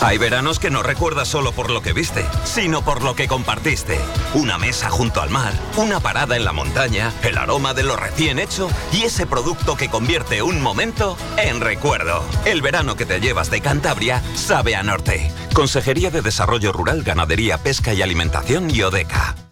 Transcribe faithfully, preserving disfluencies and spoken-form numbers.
Hay veranos que no recuerdas solo por lo que viste, sino por lo que compartiste. Una mesa junto al mar, una parada en la montaña, el aroma de lo recién hecho y ese producto que convierte un momento en recuerdo. El verano que te llevas de Cantabria sabe a norte. Consejería de Desarrollo Rural, Ganadería, Pesca y Alimentación y ODECA.